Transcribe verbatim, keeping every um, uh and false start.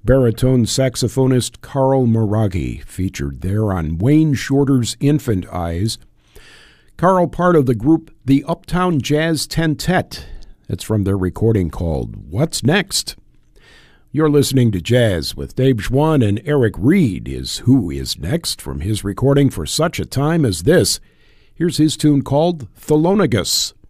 Baritone saxophonist Carl Maraghi, featured there on Wayne Shorter's Infant Eyes. Carl, part of the group The Uptown Jazz Tentet. That's from their recording called What's Next? You're listening to Jazz with Dave Schwann, and Eric Reed is Who Is Next from his recording For Such a Time as This. Here's his tune called Thelonious.